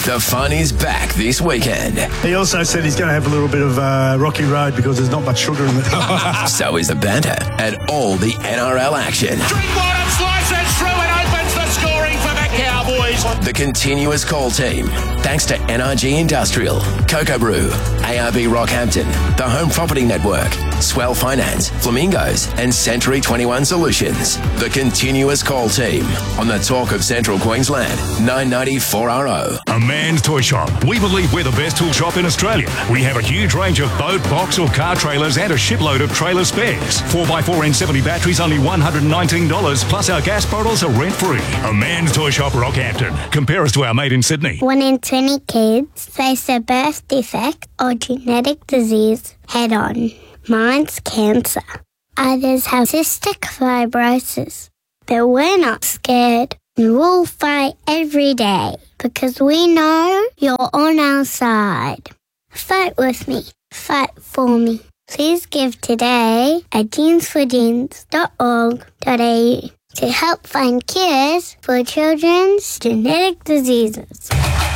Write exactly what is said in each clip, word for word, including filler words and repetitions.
The fun is back this weekend. He also said he's going to have a little bit of uh, rocky road because there's not much sugar in it. So is the banter and all the N R L action. Drinkwater slices through and opens the scoring for the Cowboys. The continuous call team, thanks to N R G Industrial, Cocoa Brew, A R B Rockhampton, the Home Property Network, Swell Finance, Flamingos, and Century twenty-one Solutions. The continuous call team on the Talk of Central Queensland, nine ninety four R O. A Man's Toy Shop. We believe we're the best tool shop in Australia. We have a huge range of boat, box or car trailers and a shipload of trailer spares. four by four N seventy batteries only one hundred nineteen dollars, plus our gas bottles are rent-free. A Man's Toy Shop, Rockhampton. Compare us to our mate in Sydney. One in twenty kids face a birth defect or genetic disease head-on. Mine's cancer. Others have cystic fibrosis. But we're not scared. We'll fight every day because we know you're on our side. Fight with me. Fight for me. Please give today at jeans for jeans dot org dot a u to help find cures for children's genetic diseases.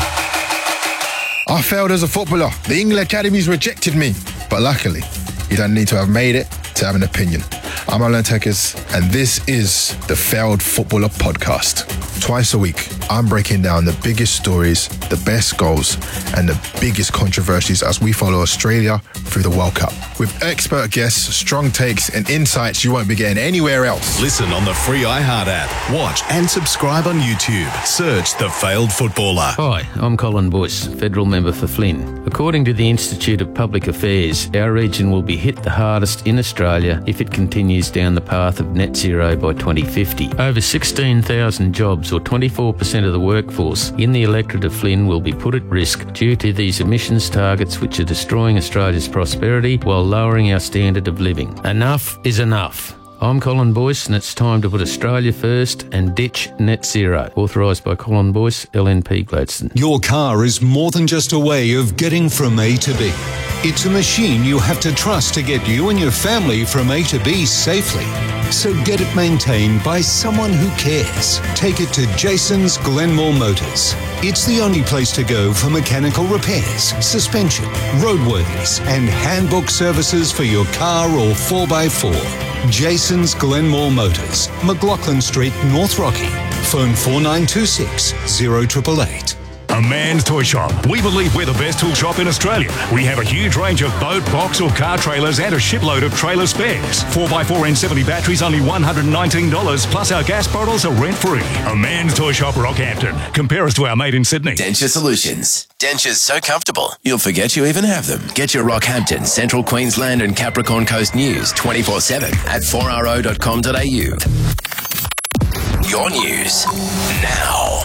I failed as a footballer. The England Academies rejected me. But luckily, you don't need to have made it to have an opinion. I'm Alan Tekers, and this is the Failed Footballer Podcast. Twice a week, I'm breaking down the biggest stories, the best goals, and the biggest controversies as we follow Australia through the World Cup. With expert guests, strong takes, and insights you won't be getting anywhere else. Listen on the free iHeart app. Watch and subscribe on YouTube. Search The Failed Footballer. Hi, I'm Colin Boyce, Federal Member for Flynn. According to the Institute of Public Affairs, our region will be hit the hardest in Australia if it continues down the path of net zero by twenty fifty. Over sixteen thousand jobs, or twenty-four percent of the workforce in the electorate of Flynn, will be put at risk due to these emissions targets, which are destroying Australia's prosperity while lowering our standard of living. Enough is enough. I'm Colin Boyce, and it's time to put Australia first and ditch net zero. Authorised by Colin Boyce, L N P Gladstone. Your car is more than just a way of getting from A to B. It's a machine you have to trust to get you and your family from A to B safely. So get it maintained by someone who cares. Take it to Jason's Glenmore Motors. It's the only place to go for mechanical repairs, suspension, roadworthies, and handbook services for your car or four by four. Jason's Glenmore Motors, McLaughlin Street, North Rocky. Phone four nine two six, zero eight eight eight. A Man's Toy Shop. We believe we're the best tool shop in Australia. We have a huge range of boat, box or car trailers and a shipload of trailer spares. four by four N seventy batteries only one hundred nineteen dollars, plus our gas bottles are rent-free. A Man's Toy Shop, Rockhampton. Compare us to our mate in Sydney. Denture Solutions. Dentures so comfortable, you'll forget you even have them. Get your Rockhampton, Central Queensland and Capricorn Coast news twenty-four seven at four r o dot com dot a u. Your news now.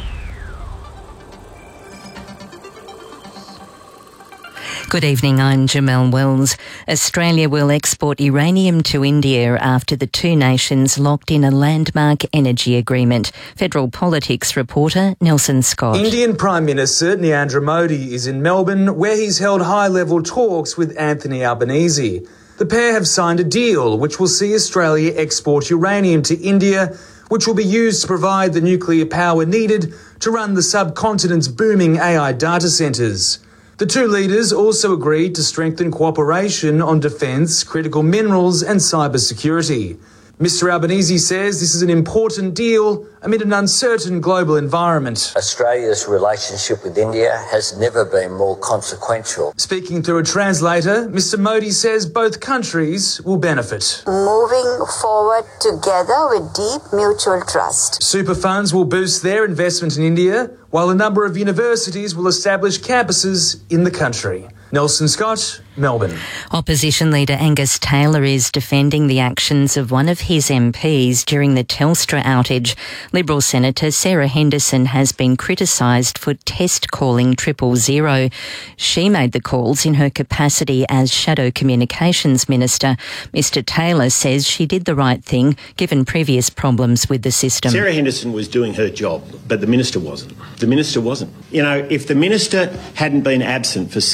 Good evening, I'm Jamelle Wells. Australia will export uranium to India after the two nations locked in a landmark energy agreement. Federal Politics reporter Nelson Scott. Indian Prime Minister Narendra Modi is in Melbourne, where he's held high-level talks with Anthony Albanese. The pair have signed a deal which will see Australia export uranium to India, which will be used to provide the nuclear power needed to run the subcontinent's booming A I data centres. The two leaders also agreed to strengthen cooperation on defence, critical minerals and cybersecurity. Mister Albanese says this is an important deal amid an uncertain global environment. Australia's relationship with India has never been more consequential. Speaking through a translator, Mister Modi says both countries will benefit. Moving forward together with deep mutual trust. Super funds will boost their investment in India, while a number of universities will establish campuses in the country. Nelson Scott, Melbourne. Opposition leader Angus Taylor is defending the actions of one of his M Ps during the Telstra outage. Liberal Senator Sarah Henderson has been criticised for test calling triple zero. She made the calls in her capacity as Shadow Communications Minister. Mister Taylor says she did the right thing given previous problems with the system. Sarah Henderson was doing her job, but the Minister wasn't. The Minister wasn't. You know, if the Minister hadn't been absent for seven hours,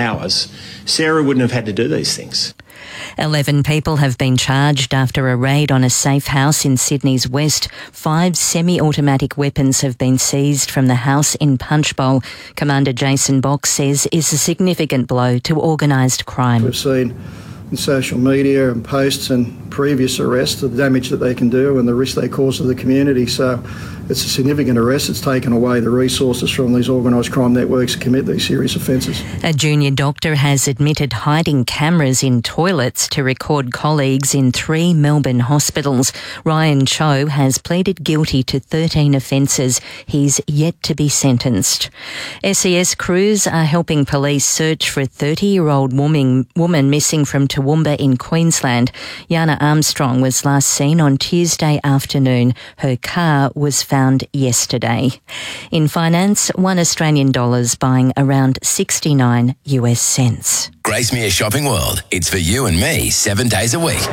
hours, Sarah wouldn't have had to do these things. Eleven people have been charged after a raid on a safe house in Sydney's west. Five semi-automatic weapons have been seized from the house in Punchbowl. Commander Jason Box says is a significant blow to organised crime. We've seen in social media and posts and previous arrests the damage that they can do and the risk they cause to the community. So it's a significant arrest. It's taken away the resources from these organised crime networks to commit these serious offences. A junior doctor has admitted hiding cameras in toilets to record colleagues in three Melbourne hospitals. Ryan Cho has pleaded guilty to thirteen offences. He's yet to be sentenced. S E S crews are helping police search for a thirty-year-old woman, woman missing from Toowoomba in Queensland. Yana Armstrong was last seen on Tuesday afternoon. Her car was found yesterday. In finance, one Australian dollar's buying around sixty-nine US cents. Gracemere Shopping World. It's for you and me seven days a week.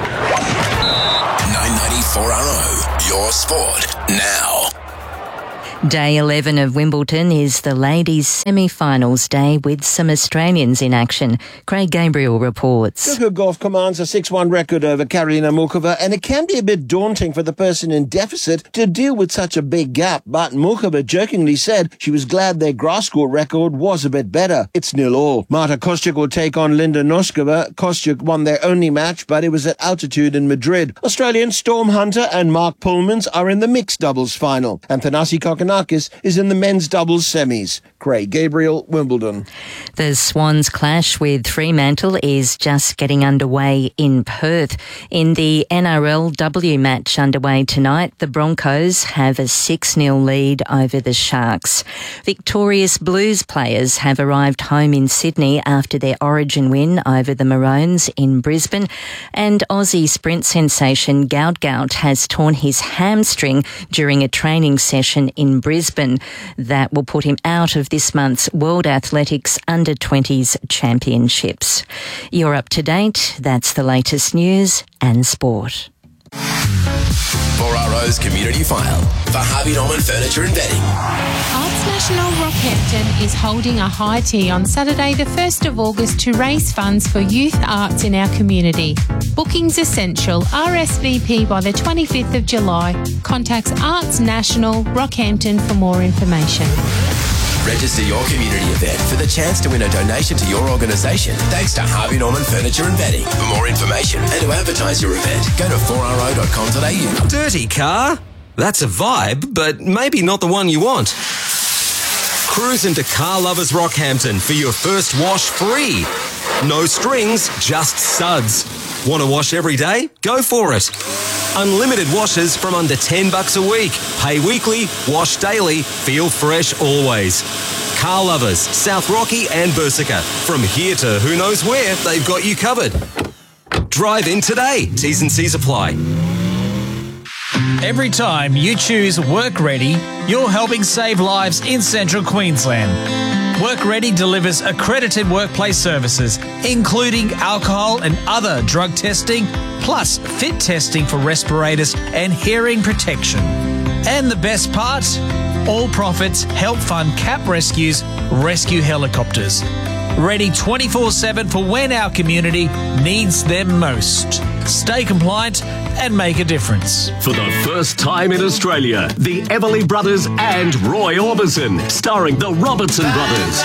nine ninety-four R O. Your sport now. Day eleven of Wimbledon is the ladies' semi-finals day with some Australians in action. Craig Gabriel reports. Coco Gauff commands a six one record over Karolina Muchova, and it can be a bit daunting for the person in deficit to deal with such a big gap. But Muchova jokingly said she was glad their grass court record was a bit better. It's nil all. Marta Kostyuk will take on Linda Noskova. Kostyuk won their only match, but it was at altitude in Madrid. Australian Storm Hunter and Mark Pullmans are in the mixed doubles final, and Thanasi Kokkinakis is in the men's doubles semis. Craig Gabriel, Wimbledon. The Swans clash with Fremantle is just getting underway in Perth. In the N R L W match underway tonight, the Broncos have a six nil lead over the Sharks. Victorious Blues players have arrived home in Sydney after their Origin win over the Maroons in Brisbane, and Aussie sprint sensation Gout Gout has torn his hamstring during a training session in Brisbane. That will put him out of this month's World Athletics Under twenties Championships. You're up to date. That's the latest news and sport. four R O's Community File for Harvey Norman Furniture and Bedding. Arts National Rockhampton is holding a high tea on Saturday the first of August to raise funds for youth arts in our community. Bookings essential. R S V P by the twenty-fifth of July. Contacts Arts National Rockhampton for more information. Register your community event for the chance to win a donation to your organisation thanks to Harvey Norman Furniture and Bedding. For more information and to advertise your event, go to four R O dot com dot A U. Dirty car? That's a vibe, but maybe not the one you want. Cruise into Car Lovers Rockhampton for your first wash free. No strings, just suds. Want to wash every day? Go for it. Unlimited washes from under ten bucks a week. Pay weekly, wash daily, feel fresh always. Car Lovers, South Rocky and Bursica. From here to who knows where, they've got you covered. Drive in today. T's and C's apply. Every time you choose Work Ready, you're helping save lives in Central Queensland. Work Ready delivers accredited workplace services, including alcohol and other drug testing, plus fit testing for respirators and hearing protection. And the best part? All profits help fund C A P Rescue's rescue helicopters. Ready twenty-four seven for when our community needs them most. Stay compliant and make a difference. For the first time in Australia, the Everly Brothers and Roy Orbison, starring the Robertson Brothers.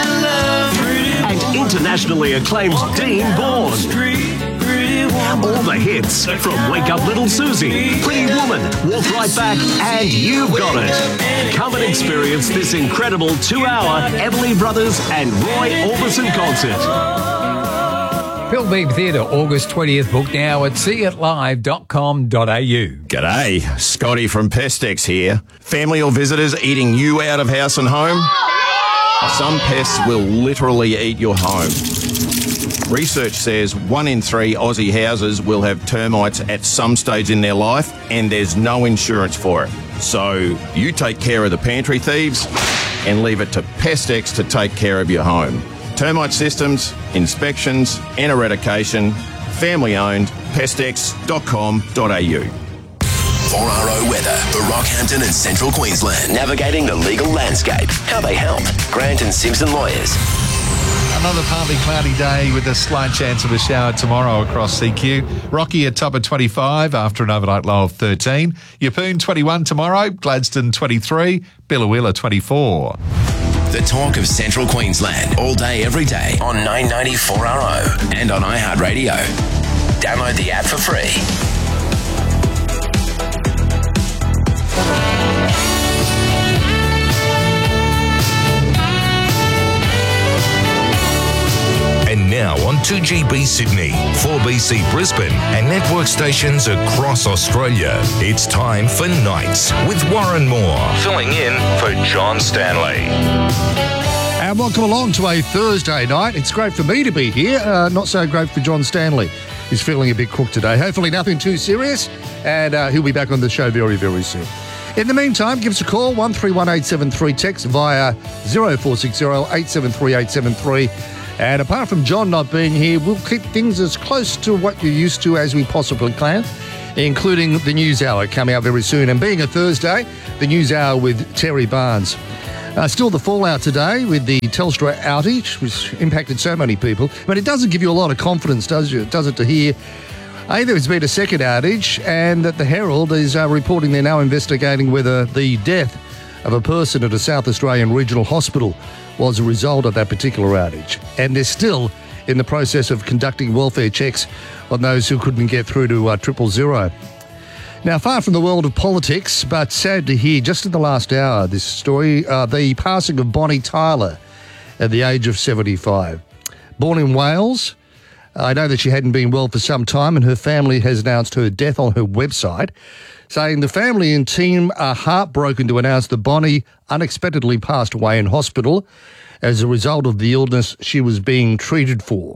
And internationally acclaimed Dean Bourne. All the hits from Wake Up Little Susie, Pretty Woman, Walk Right Back, and You've Got It. Come and experience this incredible two-hour Everly Brothers and Roy Orbison concert. Pilbeam Theatre, August twentieth. Book now at see it live dot com dot A U. G'day, Scotty from Pestex here. Family or visitors eating you out of house and home? Some pests will literally eat your home. Research says one in three Aussie houses will have termites at some stage in their life, and there's no insurance for it. So you take care of the pantry thieves and leave it to Pestex to take care of your home. Termite systems, inspections and eradication, family owned, pestex dot com dot A U. four R O weather for Rockhampton and Central Queensland. Navigating the legal landscape. How they help. Grant and Simpson Lawyers. Another partly cloudy day with a slight chance of a shower tomorrow across C Q. Rocky at top of twenty-five after an overnight low of thirteen. Yeppoon twenty-one tomorrow. Gladstone twenty-three. Billawheeler twenty-four. The talk of Central Queensland all day, every day on nine ninety four R O and on iHeartRadio. Download the app for free. And now on two G B Sydney, four B C Brisbane and network stations across Australia, it's time for Nights with Warren Moore, filling in for John Stanley. And welcome along to a Thursday night. It's great for me to be here, uh, not so great for John Stanley. He's feeling a bit crook today. Hopefully nothing too serious, and uh, he'll be back on the show very, very soon. In the meantime, give us a call, one three one eight seven three, text via zero four six zero eight seven three eight seven three. And apart from John not being here, we'll keep things as close to what you're used to as we possibly can, including the News Hour coming out very soon. And being a Thursday, the News Hour with Terry Barnes. Uh, still the fallout today with the Telstra outage, which impacted so many people. But it doesn't give you a lot of confidence, does it? Does it to hear, A, there's been a second outage, and that the Herald is uh, reporting they're now investigating whether the death of a person at a South Australian regional hospital was a result of that particular outage. And they're still in the process of conducting welfare checks on those who couldn't get through to uh, triple zero. Now, far from the world of politics, but sad to hear just in the last hour, this story, uh, the passing of Bonnie Tyler at the age of seventy-five. Born in Wales, I know that she hadn't been well for some time, and her family has announced her death on her website, saying the family and team are heartbroken to announce that Bonnie unexpectedly passed away in hospital as a result of the illness she was being treated for.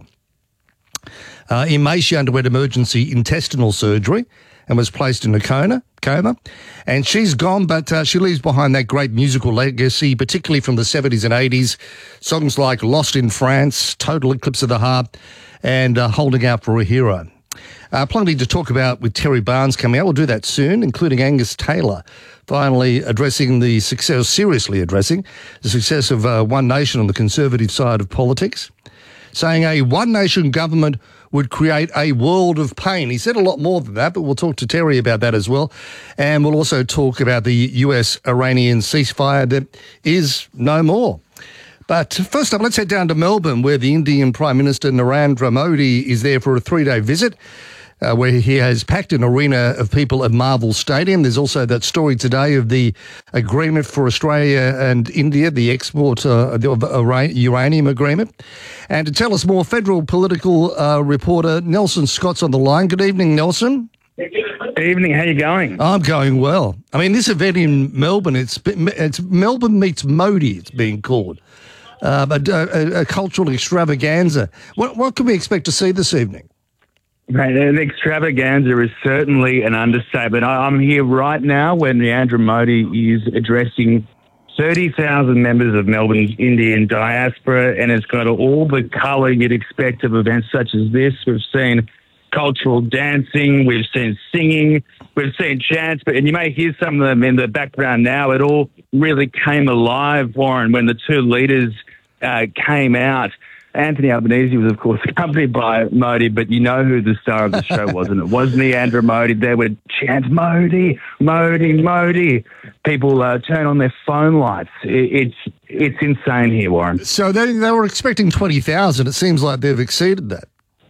Uh, in May, she underwent emergency intestinal surgery and was placed in a coma. coma. And she's gone, but uh, she leaves behind that great musical legacy, particularly from the seventies and eighties. Songs like Lost in France, Total Eclipse of the Heart, and uh, Holding Out for a Hero. Uh, plenty to talk about with Terry Barnes coming out. We'll do that soon, including Angus Taylor finally addressing the success, seriously addressing the success of uh, One Nation on the Conservative side of politics, saying a One Nation government would create a world of pain. He said a lot more than that, but we'll talk to Terry about that as well. And we'll also talk about the U S-Iranian ceasefire that is no more. But first up, let's head down to Melbourne, where the Indian Prime Minister Narendra Modi is there for a three-day visit, uh, where he has packed an arena of people at Marvel Stadium. There's also that story today of the agreement for Australia and India, the export uh, of uranium agreement. And to tell us more, federal political uh, reporter Nelson Scott's on the line. Good evening, Nelson. Evening, how you going? I'm going well. I mean, this event in Melbourne, it's, it's Melbourne meets Modi, it's being called. Uh, but uh, a, a cultural extravaganza. What, what can we expect to see this evening? Right, an extravaganza is certainly an understatement. I, I'm here right now when Narendra Modi is addressing thirty thousand members of Melbourne's Indian diaspora, and it's got all the colour you'd expect of events such as this. We've seen cultural dancing, we've seen singing, we've seen chants, but and you may hear some of them in the background now. It all really came alive, Warren, when the two leaders uh, came out. Anthony Albanese was, of course, accompanied by Modi, but you know who the star of the show was, and it was Narendra Modi. There were chants, Modi, Modi, Modi. People uh, turn on their phone lights. It, it's it's insane here, Warren. So they, they were expecting twenty thousand. It seems like they've exceeded that.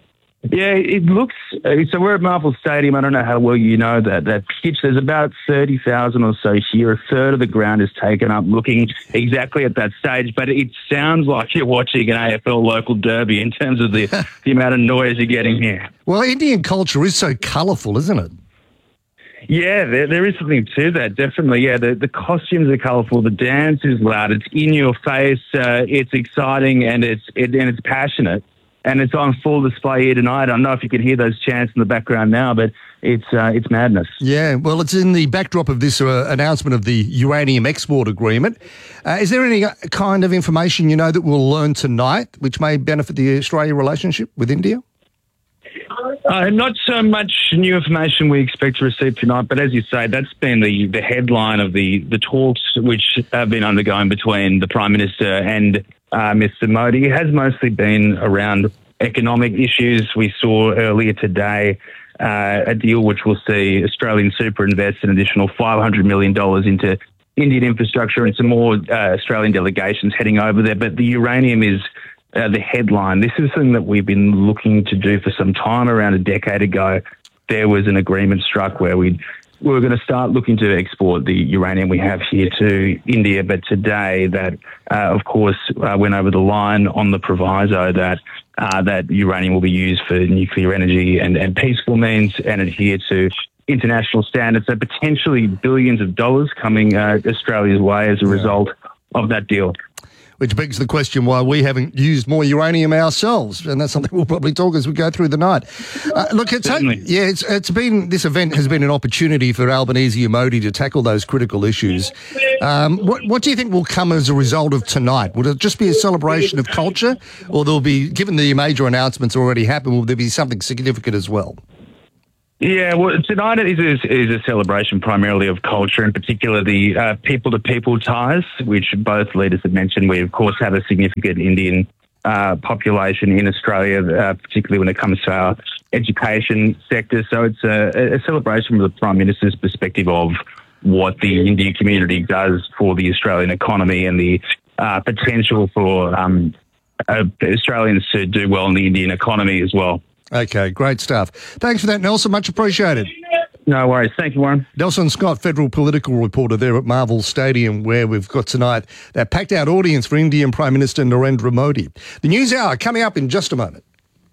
Yeah, it looks, uh, so we're at Marvel Stadium. I don't know how well you know that, that pitch. There's about thirty thousand or so here. A third of the ground is taken up looking exactly at that stage, but it sounds like you're watching an A F L local derby in terms of the, the amount of noise you're getting here. Well, Indian culture is so colourful, isn't it? Yeah, there, there is something to that, definitely. Yeah, the, the costumes are colourful, the dance is loud, it's in your face, uh, it's exciting, and it's it, and it's passionate. And it's on full display here tonight. I don't know if you can hear those chants in the background now, but it's uh, it's madness. Yeah, well, it's in the backdrop of this uh, announcement of the uranium export agreement. Uh, is there any kind of information you know that we'll learn tonight which may benefit the Australia relationship with India? Uh, not so much new information we expect to receive tonight, but as you say, that's been the, the headline of the, the talks which have been undergoing between the Prime Minister and uh, Mister Modi has mostly been around economic issues. We saw earlier today uh, a deal which will see Australian Super invest an additional five hundred million dollars into Indian infrastructure and some more uh, Australian delegations heading over there. But the uranium is uh, the headline. This is something that we've been looking to do for some time. Around a decade ago, there was an agreement struck where we'd we were going to start looking to export the uranium we have here to India, but today that, uh, of course, uh, went over the line on the proviso that uh, that uranium will be used for nuclear energy and, and peaceful means and adhere to international standards. So potentially billions of dollars coming uh, Australia's way as a result of that deal. Which begs the question why we haven't used more uranium ourselves, and that's something we'll probably talk as we go through the night. Uh, look, it's yeah, it's it's been this event has been an opportunity for Albanese and Modi to tackle those critical issues. Um, what what do you think will come as a result of tonight? Will it just be a celebration of culture, or there'll be, given the major announcements already happened, will there be something significant as well? Yeah, well, tonight is a, is a celebration primarily of culture, in particular the uh, people-to-people ties, which both leaders have mentioned. We, of course, have a significant Indian uh, population in Australia, uh, particularly when it comes to our education sector. So it's a, a celebration from the Prime Minister's perspective of what the Indian community does for the Australian economy and the uh, potential for um, uh, Australians to do well in the Indian economy as well. Okay, great stuff. Thanks for that, Nelson. Much appreciated. No worries. Thank you, Warren. Nelson Scott, federal political reporter there at Marvel Stadium, where we've got tonight that packed-out audience for Indian Prime Minister Narendra Modi. The News Hour coming up in just a moment.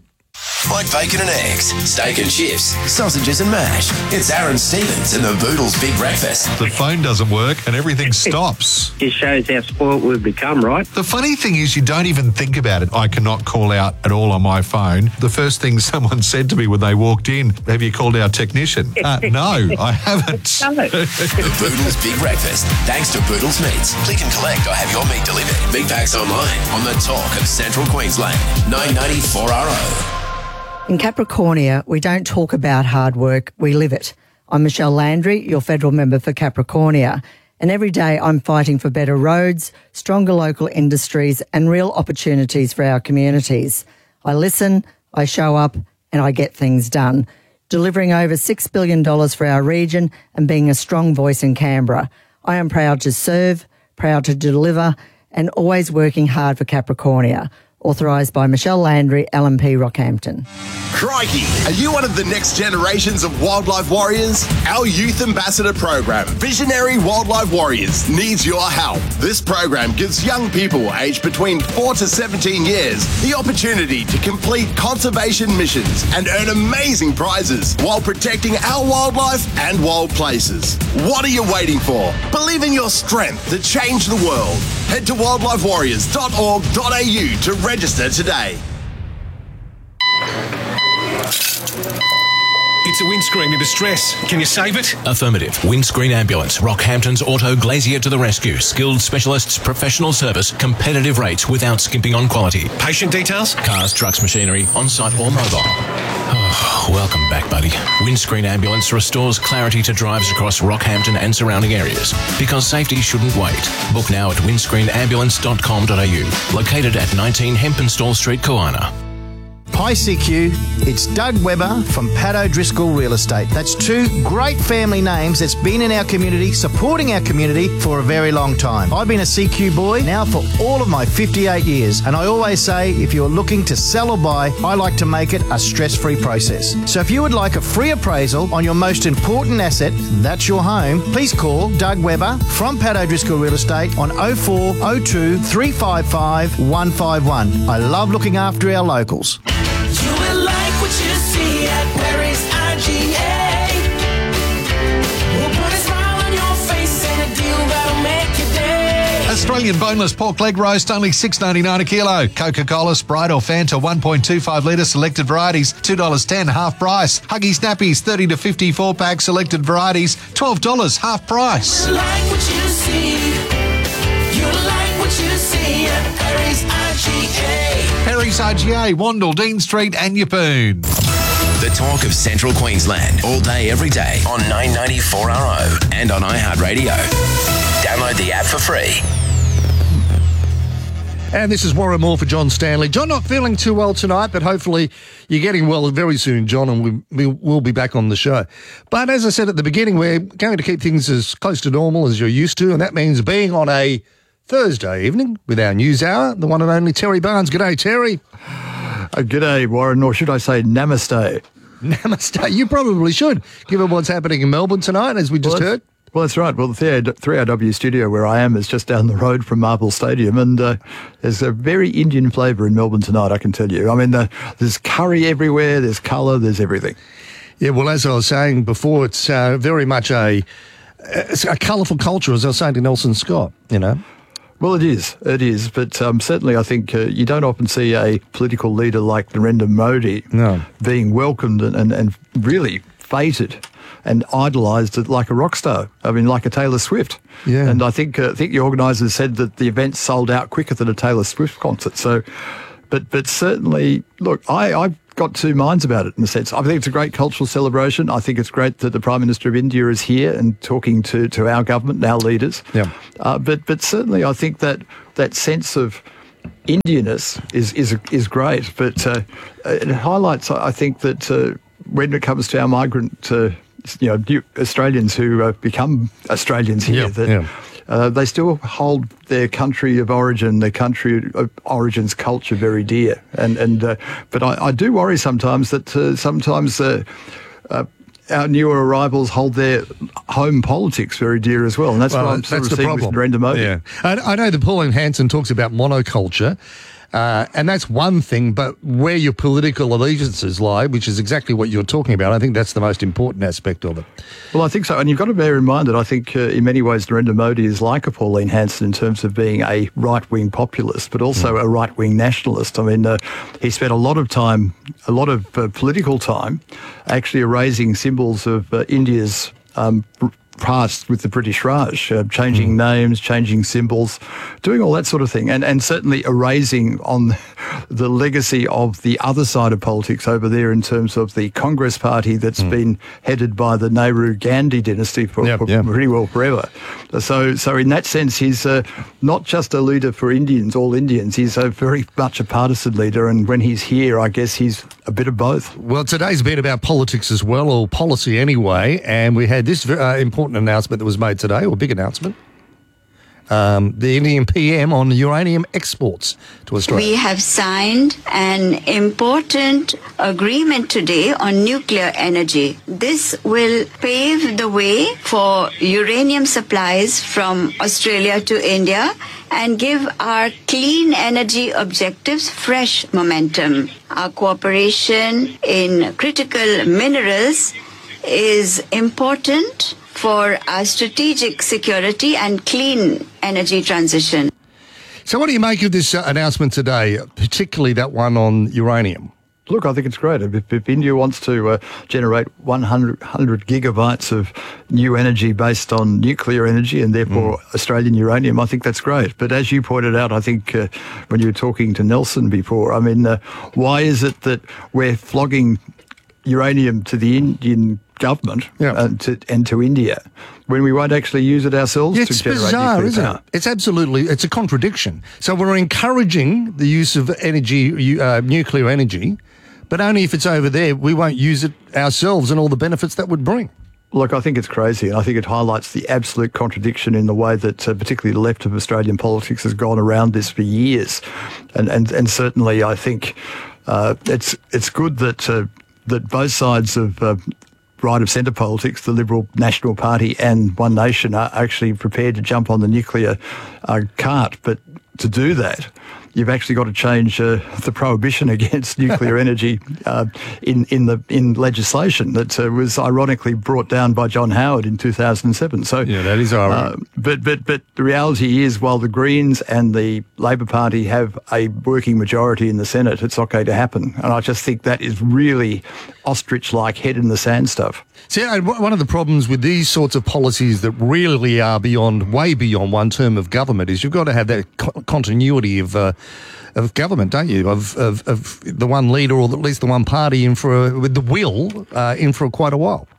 Like bacon and eggs, steak and chips, sausages and mash. It's Aaron Stevens and the Boodles Big Breakfast. The phone doesn't work and everything stops. Just shows how spoiled we've become, right? The funny thing is you don't even think about it. I cannot call out at all on my phone. The first thing someone said to me when they walked in, have you called our technician? Uh, no, I haven't. No. The Boodles Big Breakfast. Thanks to Boodles Meats. Click and collect or have your meat delivered. Big packs online on the talk of Central Queensland. nine ninety-four R O. In Capricornia, we don't talk about hard work, we live it. I'm Michelle Landry, your federal member for Capricornia, and every day I'm fighting for better roads, stronger local industries and real opportunities for our communities. I listen, I show up and I get things done, delivering over six billion dollars for our region and being a strong voice in Canberra. I am proud to serve, proud to deliver and always working hard for Capricornia. Authorised by Michelle Landry, L M P Rockhampton. Crikey, are you one of the next generations of wildlife warriors? Our Youth Ambassador program, Visionary Wildlife Warriors, needs your help. This program gives young people aged between four to seventeen years the opportunity to complete conservation missions and earn amazing prizes while protecting our wildlife and wild places. What are you waiting for? Believe in your strength to change the world. Head to wildlife warriors dot org dot a u to register today. It's a windscreen in distress. Can you save it? Affirmative. Windscreen Ambulance. Rockhampton's Auto Glazier to the rescue. Skilled specialists, professional service, competitive rates without skimping on quality. Patient details? Cars, trucks, machinery, on-site or mobile. Oh, welcome back, buddy. Windscreen Ambulance restores clarity to drives across Rockhampton and surrounding areas. Because safety shouldn't wait. Book now at windscreen ambulance dot com dot a u. Located at nineteen Hempenstall Street, Koana. Hi C Q, it's Doug Webber from Pat O'Driscoll Real Estate. That's two great family names that's been in our community, supporting our community for a very long time. I've been a C Q boy now for all of my fifty-eight years, and I always say if you're looking to sell or buy, I like to make it a stress-free process. So if you would like a free appraisal on your most important asset, that's your home, please call Doug Webber from Pat O'Driscoll Real Estate on oh four oh two, three five five, one five one. I love looking after our locals. You will like what you see at Perry's I G A. We'll put a smile on your face and a deal that'll make your day. Australian boneless pork leg roast, only six dollars ninety-nine a kilo. Coca-Cola, Sprite or Fanta, one point two five litre, selected varieties, two dollars ten, half price. Huggy Snappies, thirty to fifty-four pack, selected varieties, twelve dollars, half price. You like what you see. You like what you see at Perry's I G A. Perry's I G A, Wandle, Dean Street and Yeppoon. The talk of Central Queensland, all day, every day on nine ninety-four R O and on iHeartRadio. Download the app for free. And this is Warren Moore for John Stanley. John, not feeling too well tonight, but hopefully you're getting well very soon, John, and we, we will be back on the show. But as I said at the beginning, we're going to keep things as close to normal as you're used to, and that means being on a Thursday evening with our news hour, the one and only Terry Barnes. G'day, Terry. Uh, g'day, Warren, or should I say namaste? Namaste. You probably should, given what's happening in Melbourne tonight, as we just well, heard. Well, that's right. Well, the three R W studio where I am is just down the road from Marvel Stadium, and uh, there's a very Indian flavour in Melbourne tonight, I can tell you. I mean, the, there's curry everywhere, there's colour, there's everything. Yeah, well, as I was saying before, it's uh, very much a, it's a colourful culture, as I was saying to Nelson Scott, you know. Well, it is, it is, but um, certainly I think uh, you don't often see a political leader like Narendra Modi no. being welcomed and, and, and really feted and idolised like a rock star. I mean, like a Taylor Swift. Yeah. And I think uh, I think the organisers said that the event sold out quicker than a Taylor Swift concert. So, but but certainly, look, I, I've got two minds about it in a sense. I think it's a great cultural celebration. I think it's great that the Prime Minister of India is here and talking to, to our government and our leaders. Yeah. Uh, but but certainly, I think that that sense of Indianness is is is great. But uh, it highlights, I think, that uh, when it comes to our migrant. Uh, you know, new Australians who uh, become Australians here, yeah, that yeah. Uh, they still hold their country of origin, their country of origin's culture very dear. And, and uh, but I, I do worry sometimes that uh, sometimes uh, uh, our newer arrivals hold their home politics very dear as well. And that's well, what I'm sort that's of the seeing problem. with Narendra Modi. Yeah. I, I know that Pauline Hanson talks about monoculture. Uh, and that's one thing, but where your political allegiances lie, which is exactly what you're talking about, I think that's the most important aspect of it. Well, I think so. And you've got to bear in mind that I think uh, in many ways Narendra Modi is like a Pauline Hanson in terms of being a right-wing populist, but also mm. a right-wing nationalist. I mean, uh, he spent a lot of time, a lot of uh, political time, actually erasing symbols of uh, India's um, past with the British Raj, uh, changing mm. names, changing symbols, doing all that sort of thing, and and certainly erasing on the legacy of the other side of politics over there in terms of the Congress Party that's mm. been headed by the Nehru-Gandhi dynasty for, yep, for yep. pretty well forever. So, so in that sense, he's uh, not just a leader for Indians, all Indians. He's a very much a partisan leader, and when he's here, I guess he's a bit of both. Well, today's been about politics as well, or policy anyway, and we had this uh, important announcement that was made today, or big announcement. Um, the Indian P M on uranium exports to Australia. We have signed an important agreement today on nuclear energy. This will pave the way for uranium supplies from Australia to India and give our clean energy objectives fresh momentum. Our cooperation in critical minerals is important for our strategic security and clean energy transition. So what do you make of this uh, announcement today, particularly that one on uranium? Look, I think it's great. If, if India wants to uh, generate one hundred, one hundred gigabytes of new energy based on nuclear energy and therefore mm. Australian uranium, I think that's great. But as you pointed out, I think uh, when you were talking to Nelson before, I mean, uh, why is it that we're flogging uranium to the Indian government yeah. and, to, and to India when we won't actually use it ourselves yeah, to it's generate bizarre, nuclear isn't power? it? It's absolutely, it's a contradiction. So we're encouraging the use of energy, uh, nuclear energy, but only if it's over there. We won't use it ourselves and all the benefits that would bring. Look, I think it's crazy, and I think it highlights the absolute contradiction in the way that uh, particularly the left of Australian politics has gone around this for years. And and, and certainly I think uh, it's it's good that uh, that both sides of uh, right of centre politics, the Liberal National Party and One Nation, are actually prepared to jump on the nuclear uh, cart. But to do that, you've actually got to change uh, the prohibition against nuclear energy uh, in in the in legislation that uh, was ironically brought down by John Howard in two thousand seven. So yeah, that is ironic. Uh, but but but the reality is, while the Greens and the Labor Party have a working majority in the Senate, it's not going to happen. And I just think that is really ostrich-like head in the sand stuff. See, one of the problems with these sorts of policies that really are beyond, way beyond one term of government is you've got to have that co- continuity of uh, of government, don't you? Of, of of the one leader or at least the one party in for a, with the will uh, in for quite a while.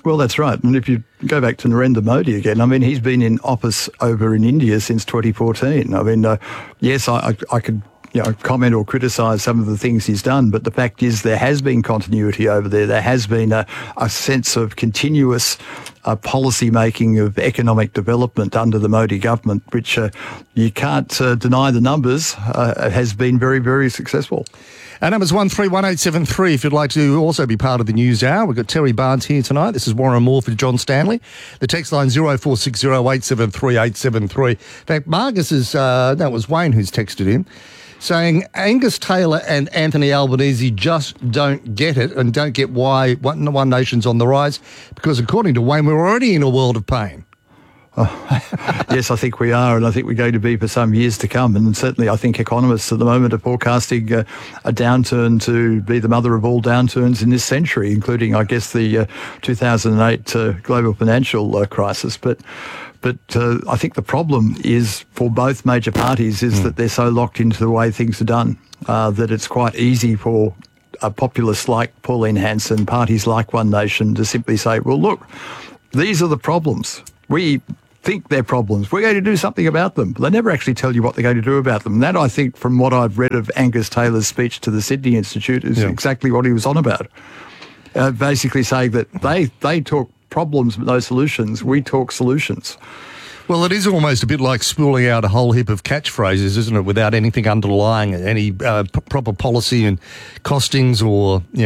Well, that's right. And if you go back to Narendra Modi again, I mean, he's been in office over in India since twenty fourteen. I mean, uh, yes, I, I, I could you know, comment or criticise some of the things he's done, but the fact is there has been continuity over there. There has been a, a sense of continuous uh, policy making of economic development under the Modi government, which uh, you can't uh, deny the numbers, uh, has been very, very successful. Our number's one three one eight seven three if you'd like to also be part of the news hour. We've got Terry Barnes here tonight. This is Warren Moore for John Stanley. The text line zero four six zero eight seven three eight seven three. In fact, Marcus is, uh, that was Wayne who's texted him, saying Angus Taylor and Anthony Albanese just don't get it and don't get why One, One Nation's on the rise, because according to Wayne, we're already in a world of pain. Oh, yes, I think we are, and I think we're going to be for some years to come. And certainly I think economists at the moment are forecasting uh, a downturn to be the mother of all downturns in this century, including, I guess, the uh, two thousand eight uh, global financial uh, crisis. But But uh, I think the problem is for both major parties is mm. that they're so locked into the way things are done uh, that it's quite easy for a populist like Pauline Hanson, parties like One Nation, to simply say, well, look, these are the problems. We think they're problems. We're going to do something about them. They never actually tell you what they're going to do about them. And that, I think, from what I've read of Angus Taylor's speech to the Sydney Institute, is yeah. exactly what he was on about. Uh, basically saying that they, they talk problems but no solutions. We talk solutions. Well, it is almost a bit like spooling out a whole heap of catchphrases, isn't it, without anything underlying it, any uh, p- proper policy and costings or you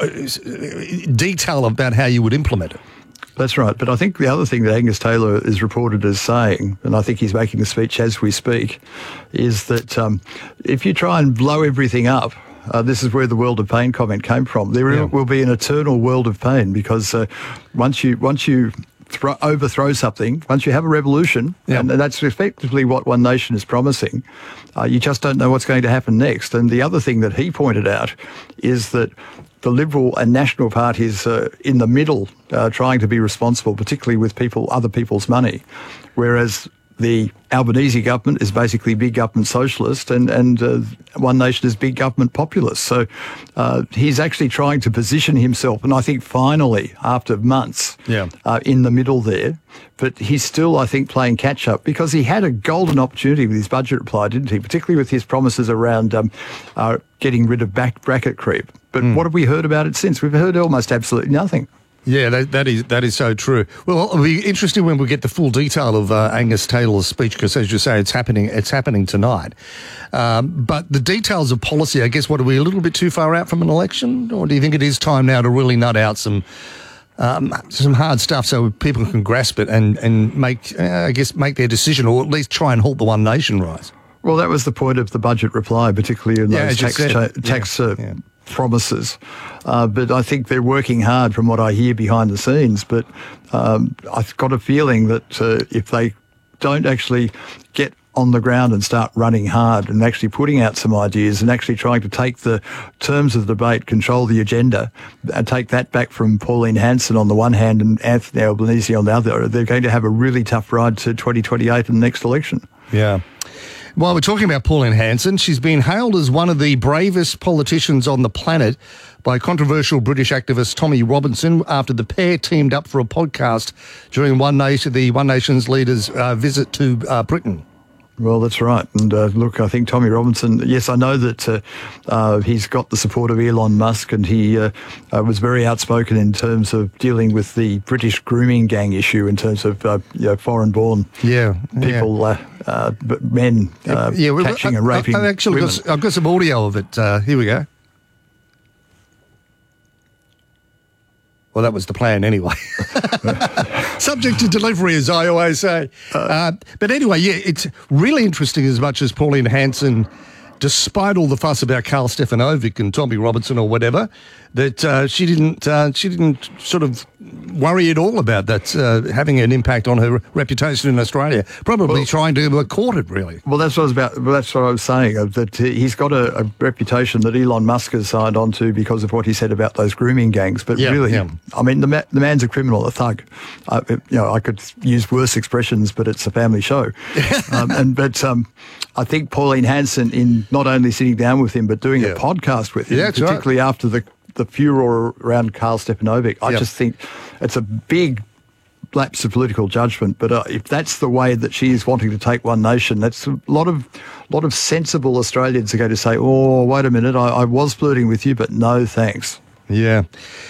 know, detail about how you would implement it. That's right. But I think the other thing that Angus Taylor is reported as saying, and I think he's making the speech as we speak, is that um, if you try and blow everything up, Uh, this is where the world of pain comment came from. There yeah. will be an eternal world of pain because uh, once you once you thro- overthrow something, once you have a revolution, yeah. and that's effectively what One Nation is promising, uh, you just don't know what's going to happen next. And the other thing that he pointed out is that the Liberal and National parties are in the middle, uh, trying to be responsible, particularly with people, other people's money, whereas the Albanese government is basically big government socialist and, and uh, One Nation is big government populist. So uh, he's actually trying to position himself, and I think finally, after months, yeah. uh, in the middle there. But he's still, I think, playing catch-up because he had a golden opportunity with his budget reply, didn't he? Particularly with his promises around um, uh, getting rid of back bracket creep. But mm. what have we heard about it since? We've heard almost absolutely nothing. Yeah, that, that is that is so true. Well, it'll be interesting when we get the full detail of uh, Angus Taylor's speech, because as you say, it's happening. It's happening tonight. Um, but the details of policy, I guess, what are we a little bit too far out from an election, or do you think it is time now to really nut out some um, some hard stuff so people can grasp it and and make, uh, I guess, make their decision, or at least try and halt the One Nation rise? Well, that was the point of the budget reply, particularly in yeah, those tax cha- tax. Yeah. Uh, yeah. promises. Uh, but I think they're working hard from what I hear behind the scenes. But um, I've got a feeling that uh, if they don't actually get on the ground and start running hard and actually putting out some ideas and actually trying to take the terms of the debate, control the agenda, and take that back from Pauline Hanson on the one hand and Anthony Albanese on the other, they're going to have a really tough ride to twenty twenty-eight and the next election. Yeah. While we're talking about Pauline Hanson, she's been hailed as one of the bravest politicians on the planet by controversial British activist Tommy Robinson after the pair teamed up for a podcast during One Nation, the One Nation's leaders' uh, visit to uh, Britain. Well, that's right. And uh, look, I think Tommy Robinson, yes, I know that uh, uh, he's got the support of Elon Musk, and he uh, uh, was very outspoken in terms of dealing with the British grooming gang issue in terms of uh, you know, foreign-born yeah, people, yeah. Uh, uh, men uh, yeah, well, catching I, and raping I, I've actually women. got, I've got some audio of it. Uh, here we go. Well, that was the plan anyway. Subject to delivery, as I always say. Uh, but anyway, yeah, it's really interesting as much as Pauline Hanson, despite all the fuss about Karl Stefanovic and Tommy Robinson or whatever, that uh, she didn't uh, she didn't sort of worry at all about that uh, having an impact on her reputation in Australia. Probably well, trying to court it, really. Well, that's what I was about. Well, that's what I was saying. Uh, that he's got a, a reputation that Elon Musk has signed on to because of what he said about those grooming gangs. But yeah, really, yeah. I mean, the, ma- the man's a criminal, a thug. Uh, it, you know, I could use worse expressions, but it's a family show. um, and but um, I think Pauline Hanson, in not only sitting down with him but doing yeah. a podcast with him, yeah, particularly right. after the the furor around Karl Stefanovic. I Yep. just think it's a big lapse of political judgment. But uh, if that's the way that she is wanting to take One Nation, that's a lot of lot of sensible Australians are going to say, oh, wait a minute, I, I was flirting with you, but no thanks. Yeah.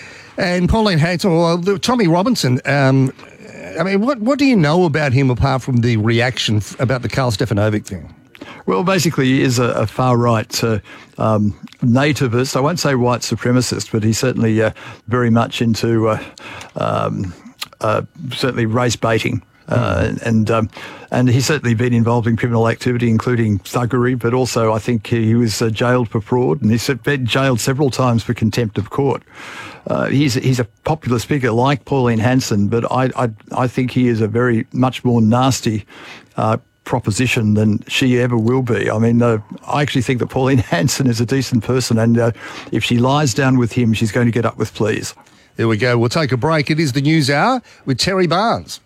And Pauline Hanson, or Tommy Robinson, um, I mean, what, what do you know about him apart from the reaction f- about the Karl Stefanovic thing? Well, basically, he is a, a far-right uh, um, nativist. I won't say white supremacist, but he's certainly uh, very much into uh, um, uh, certainly race baiting. Uh, and um, and he's certainly been involved in criminal activity, including thuggery, but also I think he was uh, jailed for fraud, and he's been jailed several times for contempt of court. Uh, he's he's a populist figure like Pauline Hanson, but I I, I think he is a very much more nasty uh, proposition than she ever will be. I mean, uh, I actually think that Pauline Hanson is a decent person, and uh, if she lies down with him, she's going to get up with fleas. There we go. We'll take a break. It is the News Hour with Terry Barnes.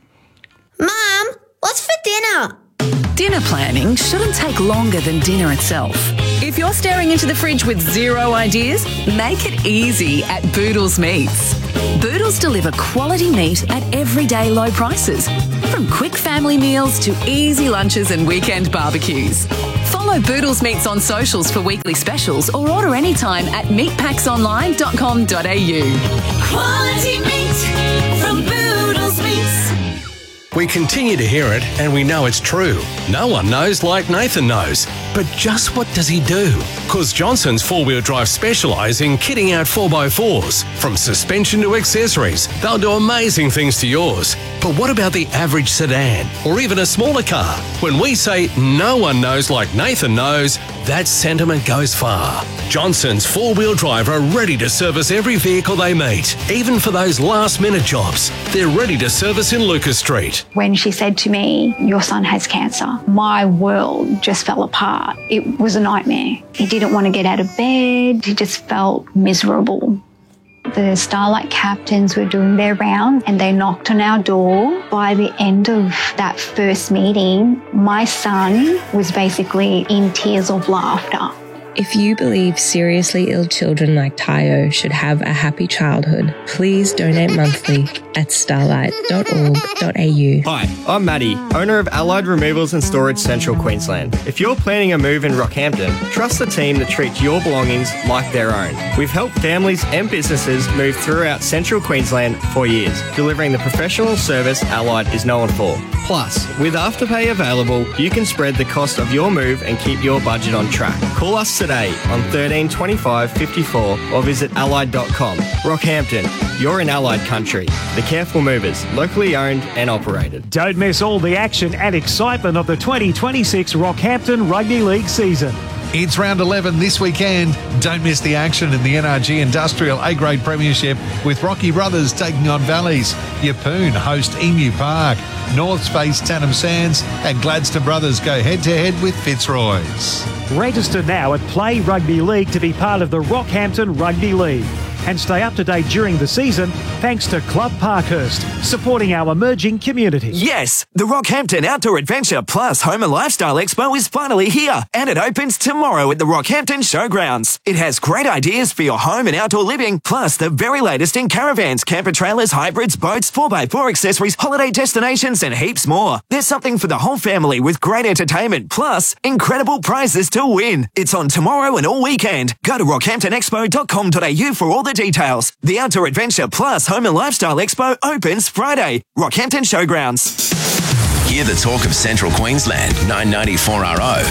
Mum, what's for dinner? Dinner planning shouldn't take longer than dinner itself. If you're staring into the fridge with zero ideas, make it easy at Boodles Meats. Boodles deliver quality meat at everyday low prices, from quick family meals to easy lunches and weekend barbecues. Follow Boodles Meats on socials for weekly specials or order anytime at meat packs online dot com dot a u. Quality meat from Boodles Meats. We continue to hear it, and we know it's true. No one knows like Nathan knows. But just what does he do? Because Johnson's four-wheel drive specialise in kitting out four by fours. From suspension to accessories, they'll do amazing things to yours. But what about the average sedan, or even a smaller car? When we say no one knows like Nathan knows, that sentiment goes far. Johnson's four-wheel drive are ready to service every vehicle they meet, even for those last-minute jobs. They're ready to service in Lucas Street. When she said to me, your son has cancer, my world just fell apart. It was a nightmare. He didn't want to get out of bed. He just felt miserable. The Starlight captains were doing their round and they knocked on our door. By the end of that first meeting, my son was basically in tears of laughter. If you believe seriously ill children like Tayo should have a happy childhood, please donate monthly at starlight dot org dot a u. Hi, I'm Matty, owner of Allied Removals and Storage Central Queensland. If you're planning a move in Rockhampton, trust the team that treats your belongings like their own. We've helped families and businesses move throughout Central Queensland for years, delivering the professional service Allied is known for. Plus, with Afterpay available, you can spread the cost of your move and keep your budget on track. Call us today on thirteen twenty-five fifty-four or visit allied dot com. Rockhampton, you're in Allied country. The Careful Movers, locally owned and operated. Don't miss all the action and excitement of the twenty twenty-six Rockhampton Rugby League season. It's round eleven this weekend. Don't miss the action in the N R G Industrial A-Grade Premiership with Rocky Brothers taking on Valleys. Yeppoon host Emu Park. Norths face Tannum Sands and Gladstone Brothers go head-to-head with Fitzroy's. Register now at Play Rugby League to be part of the Rockhampton Rugby League. And stay up to date during the season thanks to Club Parkhurst, supporting our emerging community. Yes, the Rockhampton Outdoor Adventure Plus Home and Lifestyle Expo is finally here, and it opens tomorrow at the Rockhampton Showgrounds. It has great ideas for your home and outdoor living, plus the very latest in caravans, camper trailers, hybrids, boats, four by four accessories, holiday destinations, and heaps more. There's something for the whole family with great entertainment, plus incredible prizes to win. It's on tomorrow and all weekend. Go to rockhampton expo dot com dot a u for all the details. The Outdoor Adventure Plus Home and Lifestyle Expo opens Friday. Rockhampton Showgrounds. Hear the talk of Central Queensland, nine ninety-four R O.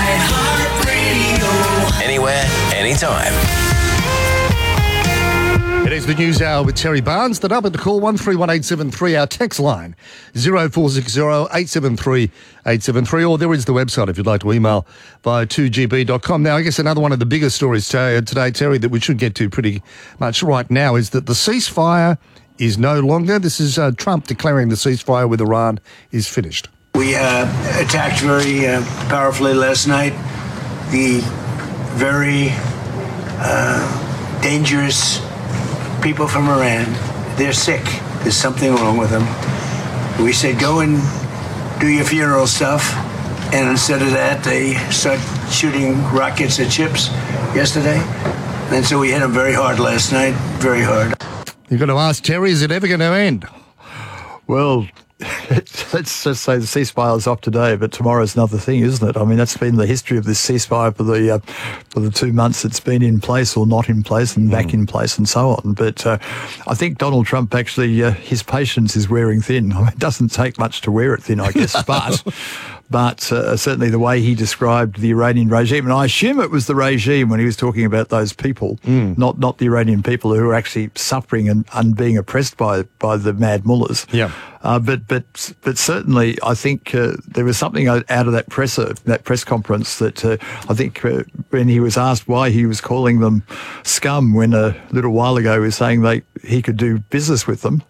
iHeartRadio. Anywhere, anytime. It is the News Hour with Terry Barnes. The number to call one three one eight seven three. Our text line zero four six zero eight seven three eight seven three. Or there is the website if you'd like to email via two g b dot com. Now, I guess another one of the biggest stories today, Terry, that we should get to pretty much right now is that the ceasefire is no longer. This is uh, Trump declaring the ceasefire with Iran is finished. We uh, attacked very uh, powerfully last night. The very uh, dangerous people from Iran, they're sick. There's something wrong with them. We said, go and do your funeral stuff. And instead of that, they start shooting rockets at ships yesterday. And so we hit them very hard last night, very hard. You've got to ask Terry, is it ever going to end? Well, let's just say the ceasefire's off today, but tomorrow's another thing, isn't it? I mean, that's been the history of this ceasefire for the uh, for the two months it's been in place or not in place and back mm. in place and so on. But uh, I think Donald Trump actually, uh, his patience is wearing thin. I mean, it doesn't take much to wear it thin, I guess, but... But uh, certainly the way he described the Iranian regime, and I assume it was the regime when he was talking about those people, mm. not not the Iranian people who are actually suffering and, and being oppressed by by the mad mullahs. Yeah. Uh, but but but certainly, I think uh, there was something out of that presser that press conference that uh, I think uh, when he was asked why he was calling them scum when a little while ago he was saying they he could do business with them,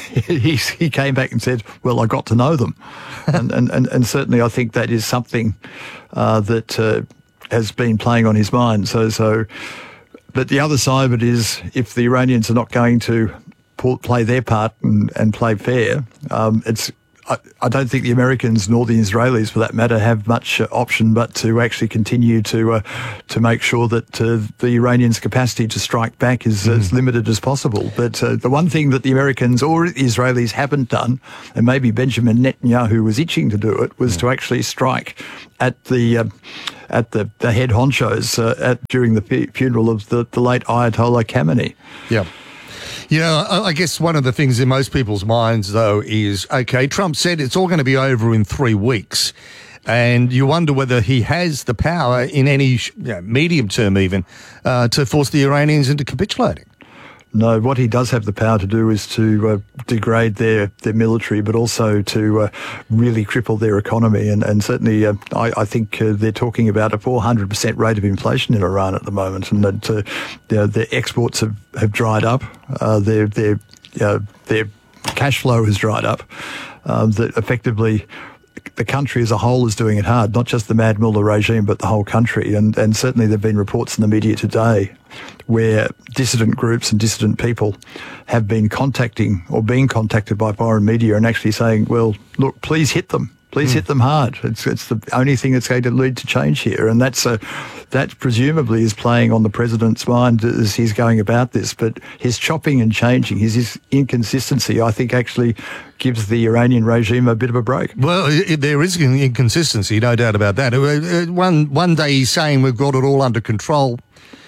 he he came back and said, "Well, I got to know them," and, and and and certainly I think that is something uh, that uh, has been playing on his mind. So so, but the other side of it is if the Iranians are not going to play their part and, and play fair, um, it's I, I don't think the Americans nor the Israelis, for that matter, have much uh, option but to actually continue to uh, to make sure that uh, the Iranians' capacity to strike back is mm. as limited as possible. But uh, the one thing that the Americans or the Israelis haven't done, and maybe Benjamin Netanyahu was itching to do it, was mm. to actually strike at the uh, at the, the head honchos uh, at during the funeral of the, the late Ayatollah Khamenei. Yeah. You know, I guess one of the things in most people's minds, though, is, OK, Trump said it's all going to be over in three weeks. And you wonder whether he has the power in any you know, medium term even uh, to force the Iranians into capitulating. No, what he does have the power to do is to uh, degrade their, their military, but also to uh, really cripple their economy. And, and certainly, uh, I, I think uh, they're talking about a four hundred percent rate of inflation in Iran at the moment, and that uh, their, their exports have, have dried up. Uh, their their uh, their cash flow has dried up. Um, that effectively, the country as a whole is doing it hard, not just the Mad Mullah regime, but the whole country. And, and certainly there have been reports in the media today where dissident groups and dissident people have been contacting or being contacted by foreign media and actually saying, well, look, please hit them. Please mm. hit them hard. It's it's the only thing that's going to lead to change here. And that's a, that presumably is playing on the president's mind as he's going about this. But his chopping and changing, his, his inconsistency, I think actually gives the Iranian regime a bit of a break. Well, it, there is an inconsistency, no doubt about that. One, one day he's saying we've got it all under control.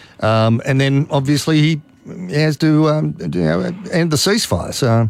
Um, and then obviously he has to um, you know, end the ceasefire. So.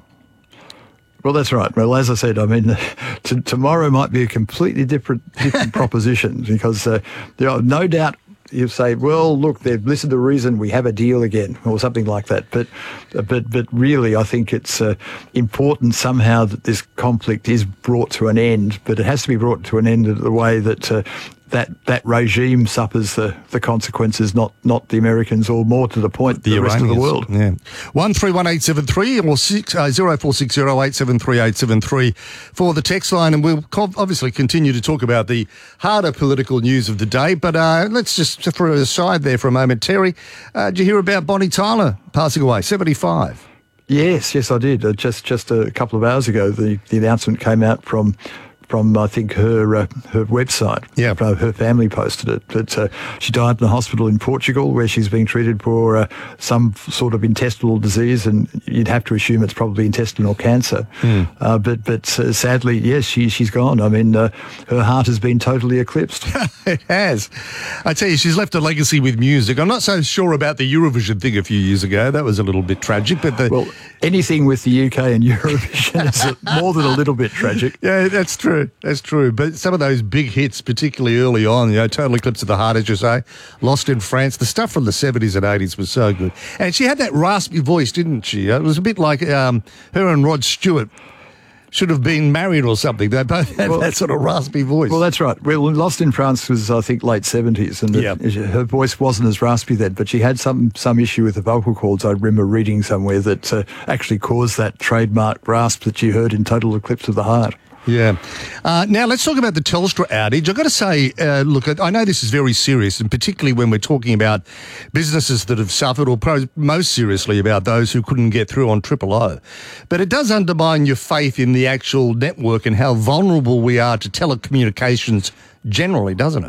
Well, that's right. Well, as I said, I mean, t- tomorrow might be a completely different different proposition because uh, you know, no doubt you'll say, well, look, they've listened to reason, we have a deal again, or something like that. But but but really, I think it's uh, important somehow that this conflict is brought to an end, but it has to be brought to an end in the way that uh, that that regime suffers the, the consequences, not not the Americans, or more to the point, the, the rest of the world. Yeah. One three one eight seven three or six uh, zero four six zero eight seven three eight seven three for the text line, and we'll co- obviously continue to talk about the harder political news of the day. But uh, let's just throw it aside there for a moment. Terry, uh, did you hear about Bonnie Tyler passing away, seventy-five? Yes, yes, I did. Uh, just just a couple of hours ago, the the announcement came out from. From I think her uh, her website. Yeah, uh, her family posted it. But uh, she died in a hospital in Portugal where she's being treated for uh, some sort of intestinal disease, and you'd have to assume it's probably intestinal cancer. Mm. Uh, but but uh, sadly, yes, she she's gone. I mean, uh, her heart has been totally eclipsed. It has. I tell you, she's left a legacy with music. I'm not so sure about the Eurovision thing a few years ago. That was a little bit tragic. But the... well, anything with the U K and Eurovision is more than a little bit tragic. Yeah, that's true. That's true. But some of those big hits, particularly early on, you know, Total Eclipse of the Heart, as you say, Lost in France, the stuff from the seventies and eighties was so good. And she had that raspy voice, didn't she? It was a bit like um, her and Rod Stewart should have been married or something. They both had well, that sort of raspy voice. Well, that's right. Well, Lost in France was, I think, late seventies, and yep. it, her voice wasn't as raspy then, but she had some some issue with the vocal cords. I remember reading somewhere that uh, actually caused that trademark rasp that you heard in Total Eclipse of the Heart. Yeah. Uh, now, let's talk about the Telstra outage. I've got to say, uh, look, I know this is very serious, and particularly when we're talking about businesses that have suffered, or pro- most seriously about those who couldn't get through on Triple O. But it does undermine your faith in the actual network and how vulnerable we are to telecommunications generally, doesn't it?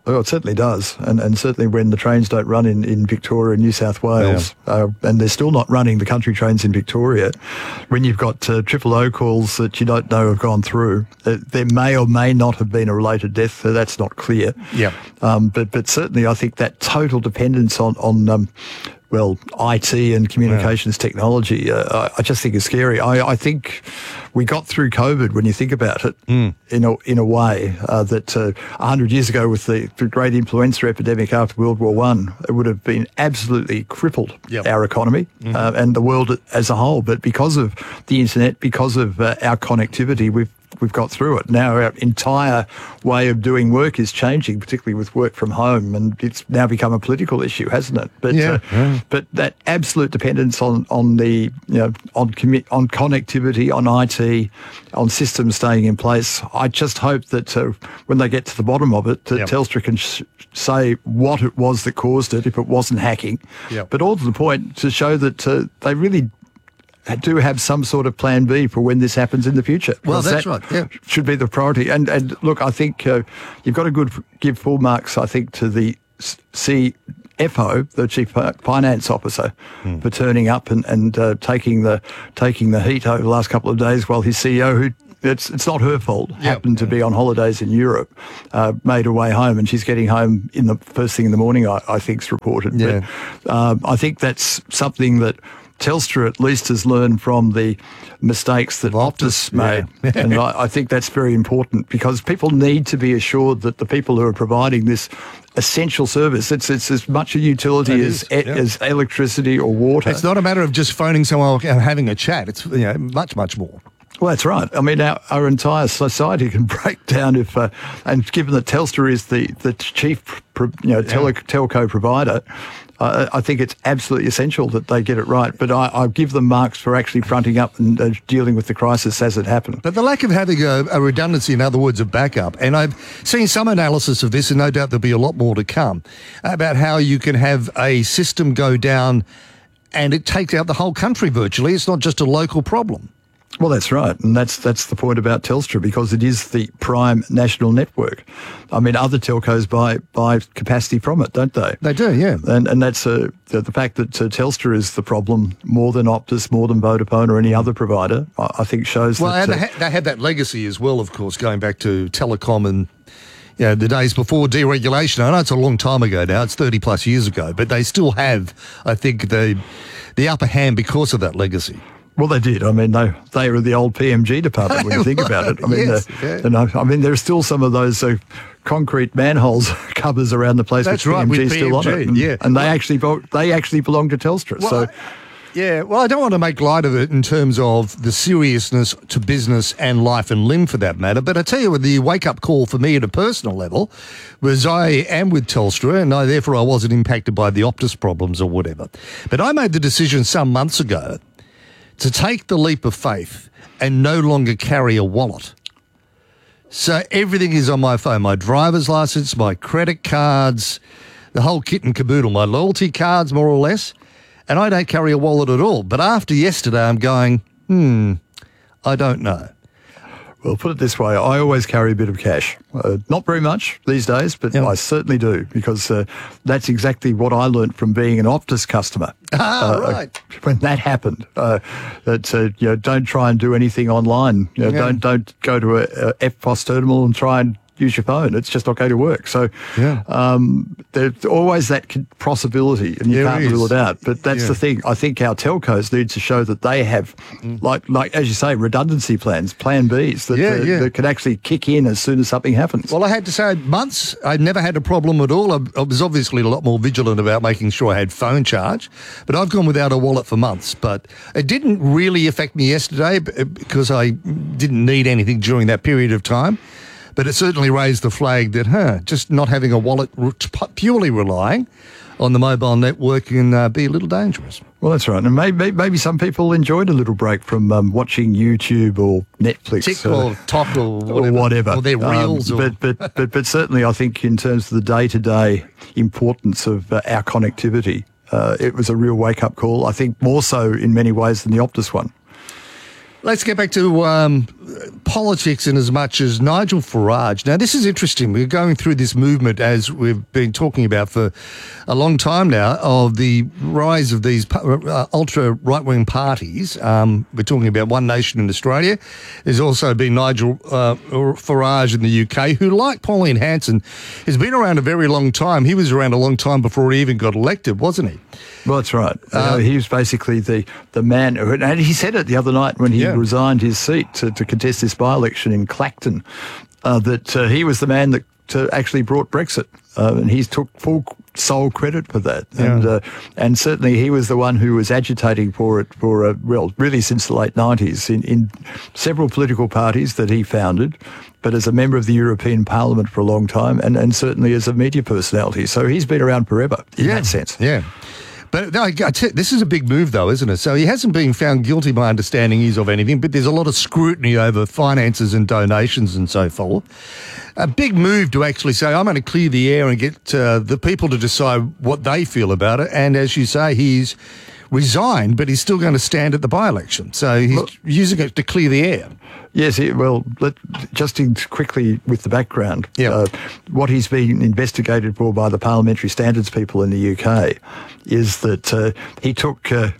Oh, it certainly does. And and certainly when the trains don't run in, in Victoria and New South Wales, yeah. uh, and they're still not running the country trains in Victoria, when you've got uh, triple O calls that you don't know have gone through, uh, there may or may not have been a related death, so that's not clear. Yeah. Um, but, but certainly I think that total dependence on, on um, well, I T and communications yeah. technology, uh, I just think is scary. I, I think we got through COVID, when you think about it, mm. in a in a way uh, that uh, one hundred years ago with the, the great influenza epidemic after World War One, it would have been absolutely crippled yep. our economy mm-hmm. uh, and the world as a whole. But because of the internet, because of uh, our connectivity, we've We've got through it. Now our entire way of doing work is changing, particularly with work from home, and it's now become a political issue, hasn't it? But yeah. uh, yeah. but that absolute dependence on on the you know on commi- on connectivity, on I T, on systems staying in place. I just hope that uh, when they get to the bottom of it, that yep. Telstra can sh- say what it was that caused it, if it wasn't hacking. Yep. But all to the point to show that uh, they really do have some sort of plan B for when this happens in the future. Well, that's that right. Yeah. should be the priority. And and look, I think uh, you've got to good give full marks, I think, to the C F O, the Chief Finance Officer, hmm. for turning up and and uh, taking the taking the heat over the last couple of days, while his C E O, who it's it's not her fault, yep. happened to be on holidays in Europe, uh, made her way home, and she's getting home in the first thing in the morning, I, I think's reported. Yeah. But um, I think that's something that Telstra at least has learned from the mistakes that Optus made. Yeah. And I, I think that's very important, because people need to be assured that the people who are providing this essential service, it's it's as much a utility It as is, yeah. as electricity or water. It's not a matter of just phoning someone and having a chat. It's you know much, much more. Well, that's right. I mean, our, our entire society can break down if, uh, and given that Telstra is the, the chief pro, you know, tele, Yeah. telco provider, uh, I think it's absolutely essential that they get it right. But I, I give them marks for actually fronting up and uh, dealing with the crisis as it happened. But the lack of having a, a redundancy, in other words, a backup, and I've seen some analysis of this, and no doubt there'll be a lot more to come, about how you can have a system go down and it takes out the whole country virtually. It's not just a local problem. Well, that's right. And that's that's the point about Telstra, because it is the prime national network. I mean, other telcos buy buy capacity from it, don't they? They do, yeah. And and that's uh, the, the fact that uh, Telstra is the problem more than Optus, more than Vodafone or any other provider, I, I think shows well, that... Well, uh, and they, ha- they had that legacy as well, of course, going back to telecom and you know, the days before deregulation. I know it's a long time ago now, it's thirty plus years ago, but they still have, I think, the the upper hand because of that legacy. Well, they did. I mean, they they were the old P M G department when you think about it. I mean, yes, uh, yeah. you know, I mean, there's still some of those uh, concrete manholes covers around the place. That's with right, P M G with still on P M G, it, and, yeah. and they actually bo- they actually belong to Telstra. Well, so. I- Yeah, well, I don't want to make light of it in terms of the seriousness to business and life and limb for that matter, but I tell you what, the wake-up call for me at a personal level was I am with Telstra, and I, therefore I wasn't impacted by the Optus problems or whatever. But I made the decision some months ago to take the leap of faith and no longer carry a wallet. So everything is on my phone, my driver's license, my credit cards, the whole kit and caboodle, my loyalty cards more or less. And I don't carry a wallet at all. But after yesterday, I'm going, hmm, I don't know. Well, put it this way, I always carry a bit of cash. Uh, not very much these days, but Yep. I certainly do, because uh, that's exactly what I learnt from being an Optus customer. Ah, uh, right. When that happened, uh, that uh, you know, don't try and do anything online. You know, Yeah. Don't don't go to a, a F P O S terminal and try and use your phone. It's just not going to work. So Yeah. um, there's always that con- possibility, and you There can't is. rule it out. But that's Yeah. the thing. I think our telcos need to show that they have, like, like as you say, redundancy plans, plan Bs, that, Yeah, uh, yeah. that can actually kick in as soon as something happens. Well, I had to say, months, I never had a problem at all. I, I was obviously a lot more vigilant about making sure I had phone charge, but I've gone without a wallet for months. But it didn't really affect me yesterday b- because I didn't need anything during that period of time. But it certainly raised the flag that, huh, just not having a wallet, r- purely relying on the mobile network can uh, be a little dangerous. Well, that's right. And maybe, maybe some people enjoyed a little break from um, watching YouTube or Netflix. Tick uh, or Tok or whatever. Or whatever. Or their reels. Um, or... but, but, but, but certainly I think in terms of the day-to-day importance of uh, our connectivity, uh, it was a real wake-up call. I think more so in many ways than the Optus one. Let's get back to um, politics in as much as Nigel Farage. Now, this is interesting. We're going through this movement, as we've been talking about for a long time now, of the rise of these uh, ultra right-wing parties. Um, we're talking about One Nation in Australia. There's also been Nigel uh, Farage in the U K, who, like Pauline Hanson, has been around a very long time. He was around a long time before he even got elected, wasn't he? Well, that's right. Uh, you know, he was basically the, the man, who, and he said it the other night when he Yeah. resigned his seat to, to contest this by-election in Clacton, uh, that uh, he was the man that uh, actually brought Brexit, uh, and he took full sole credit for that. Yeah. And uh, and certainly he was the one who was agitating for it for, uh, well, really since the late nineties in, in several political parties that he founded, but as a member of the European Parliament for a long time, and, and certainly as a media personality. So he's been around forever in Yeah. that sense. Yeah. But no, I tell you, this is a big move, though, isn't it? So he hasn't been found guilty, my understanding is, of anything, but there's a lot of scrutiny over finances and donations and so forth. A big move to actually say, I'm going to clear the air and get uh, the people to decide what they feel about it. And as you say, he's resigned, but he's still going to stand at the by-election. So he's Look, using it to clear the air. Yes, he, well, let, just in quickly with the background, Yeah. uh, what he's been investigated for by the parliamentary standards people in the U K is that uh, he took uh,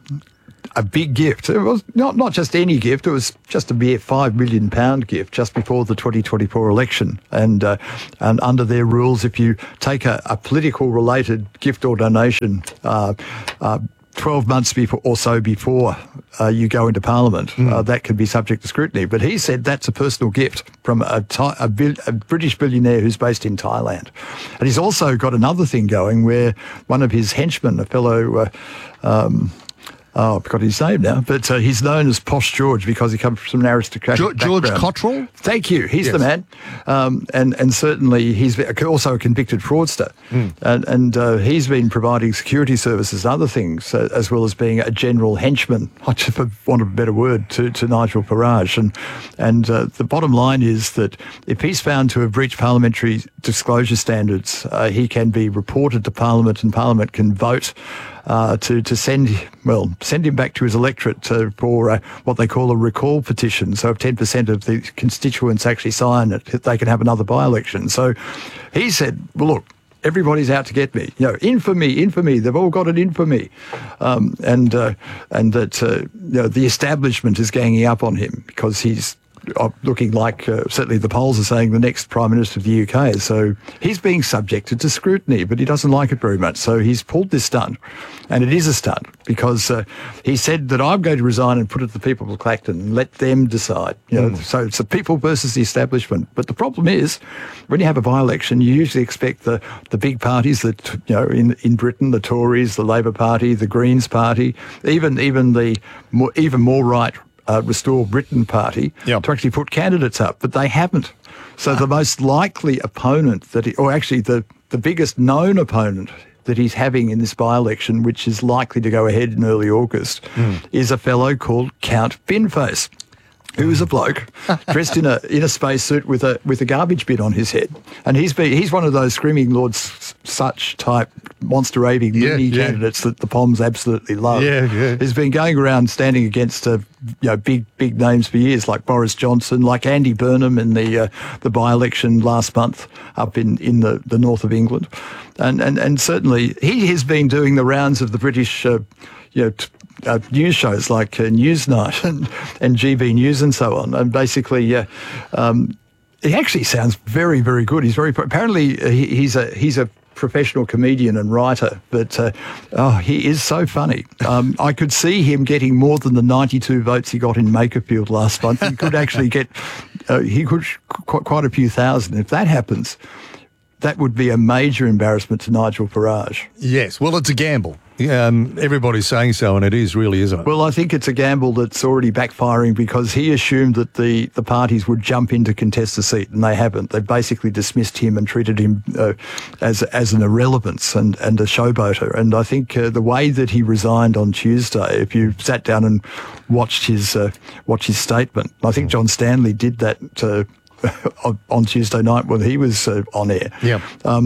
a big gift. It was not, not just any gift, it was just a mere five million pound gift just before the twenty twenty-four election. And, uh, and under their rules, if you take a, a political related gift or donation, uh, uh, twelve months before or so before uh, you go into Parliament, mm. uh, that can be subject to scrutiny. But he said that's a personal gift from a, Thai, a, bil, a British billionaire who's based in Thailand. And he's also got another thing going where one of his henchmen, a fellow... Uh, um, Oh, I've got his name now, but uh, he's known as Posh George because he comes from an aristocratic George, George background. Cottrell? Thank you. He's Yes. the man. Um, and, and certainly he's also a convicted fraudster. Mm. And, and uh, he's been providing security services and other things, uh, as well as being a general henchman, for want of a better word, to, to Nigel Farage. And, and uh, the bottom line is that if he's found to have breached parliamentary disclosure standards, uh, he can be reported to Parliament and Parliament can vote Uh, to to send well send him back to his electorate uh, for uh, what they call a recall petition. So if ten percent of the constituents actually sign it, they can have another by-election. So he said, well, look, everybody's out to get me. You know, infamy, infamy. They've all got an infamy, um, and uh, and that uh, you know, the establishment is ganging up on him because he's uh, looking like uh, certainly the polls are saying the next Prime Minister of the U K. So he's being subjected to scrutiny, but he doesn't like it very much. So he's pulled this stunt, and it is a stunt because uh, he said that I'm going to resign and put it to the people of Clacton and let them decide. You know, mm. So it's the people versus the establishment. But the problem is, when you have a by-election, you usually expect the, the big parties that, you know, in in Britain, the Tories, the Labor Party, the Greens Party, even even the more, even more right uh, Restore Britain Party yep. to actually put candidates up, but they haven't. So the most likely opponent that, he, or actually the, the biggest known opponent that he's having in this by-election, which is likely to go ahead in early August, mm. is a fellow called Count Binface, who is a bloke dressed in a in a spacesuit with a with a garbage bin on his head, and he's been, he's one of those screaming Lord Such type monster raving yeah, mini yeah. candidates that the Poms absolutely love. Yeah, yeah. He's been going around standing against uh, you know big big names for years, like Boris Johnson, like Andy Burnham in the uh, the by-election last month up in in the, the north of England, and and and certainly he has been doing the rounds of the British uh, you know. T- Uh, news shows like uh, Newsnight and, and G B News and so on. And basically, uh, um, he actually sounds very, very good. He's very apparently uh, he, he's a he's a professional comedian and writer, but uh, oh, he is so funny. Um, I could see him getting more than the ninety-two votes he got in Makerfield last month. He could actually get uh, he could qu- quite a few thousand. If that happens, that would be a major embarrassment to Nigel Farage. Yes, well, it's a gamble. Um, everybody's saying so, and it is really, isn't it? Well, I think it's a gamble that's already backfiring because he assumed that the, the parties would jump in to contest the seat, and they haven't. They've basically dismissed him and treated him uh, as as an irrelevance and, and a showboater. And I think uh, the way that he resigned on Tuesday, if you sat down and watched his uh, watched his statement, I think John Stanley did that uh, on Tuesday night when he was uh, on air. Yeah. Um,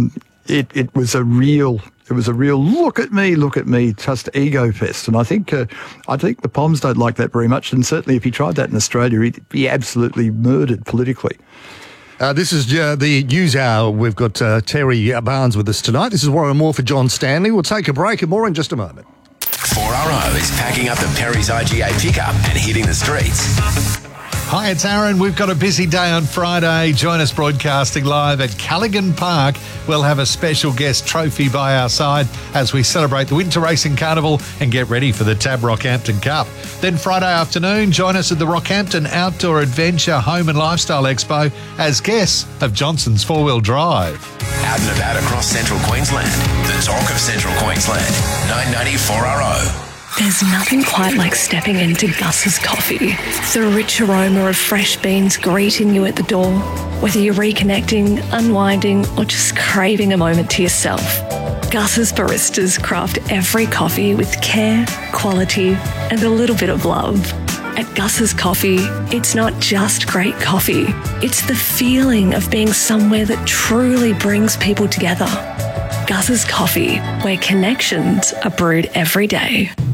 it, it was a real... It was a real look at me, look at me, just ego fest, and I think uh, I think the Poms don't like that very much. And certainly, if he tried that in Australia, he'd be absolutely murdered politically. Uh, this is uh, the News Hour. We've got uh, Terry Barnes with us tonight. This is Warren Moore for John Stanley. We'll take a break and more in just a moment. four R O is packing up the Perry's I G A pickup and hitting the streets. Hi, it's Aaron. We've got a busy day on Friday. Join us broadcasting live at Callaghan Park. We'll have a special guest trophy by our side as we celebrate the Winter Racing Carnival and get ready for the Tab Rockhampton Cup. Then Friday afternoon, join us at the Rockhampton Outdoor Adventure Home and Lifestyle Expo as guests of Johnson's Four Wheel Drive. Out and about across central Queensland. The talk of central Queensland. nine ninety four R O. There's nothing quite like stepping into Gus's Coffee. The rich aroma of fresh beans greeting you at the door. Whether you're reconnecting, unwinding, or just craving a moment to yourself, Gus's baristas craft every coffee with care, quality, and a little bit of love. At Gus's Coffee, it's not just great coffee. It's the feeling of being somewhere that truly brings people together. Gus's Coffee, where connections are brewed every day.